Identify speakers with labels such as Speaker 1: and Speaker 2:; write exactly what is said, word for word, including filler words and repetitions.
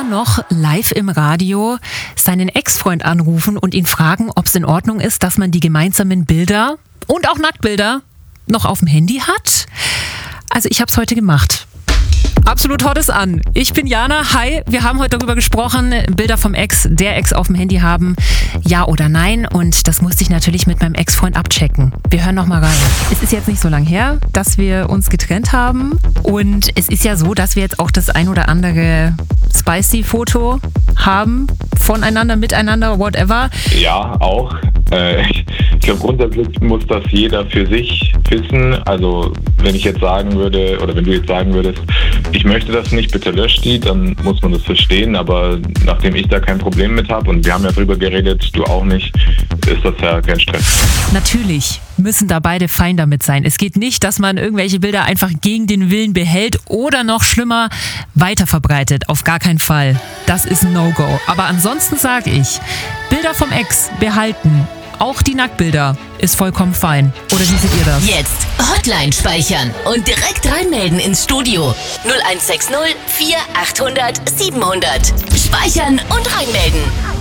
Speaker 1: noch live im Radio seinen Ex-Freund anrufen und ihn fragen, ob es in Ordnung ist, dass man die gemeinsamen Bilder und auch Nacktbilder noch auf dem Handy hat? Also ich habe es heute gemacht. Absolut Hottes an. Ich bin Jana. Hi, wir haben heute darüber gesprochen, Bilder vom Ex, der Ex auf dem Handy haben, ja oder nein. Und das musste ich natürlich mit meinem Ex-Freund abchecken. Wir hören noch mal rein. Es ist jetzt nicht so lang her, dass wir uns getrennt haben. Und es ist ja so, dass wir jetzt auch das ein oder andere Spicy-Foto haben, voneinander, miteinander, whatever.
Speaker 2: Ja, auch. Äh, ich glaube, grundsätzlich muss das jeder für sich wissen. Also wenn ich jetzt sagen würde, oder wenn du jetzt sagen würdest, ich möchte das nicht, bitte lösch die, dann muss man das verstehen. Aber nachdem ich da kein Problem mit habe und wir haben ja drüber geredet, du auch nicht, ist das ja kein Stress.
Speaker 1: Natürlich müssen da beide fein damit sein. Es geht nicht, dass man irgendwelche Bilder einfach gegen den Willen behält oder noch schlimmer weiterverbreitet. Auf gar keinen Fall. Das ist ein No-Go. Aber ansonsten sage ich, Bilder vom Ex behalten. Auch die Nacktbilder ist vollkommen fein. Oder wie seht ihr das?
Speaker 3: Jetzt Hotline speichern und direkt reinmelden ins Studio. null eins sechs null vier achthundert siebenhundert. Speichern und reinmelden.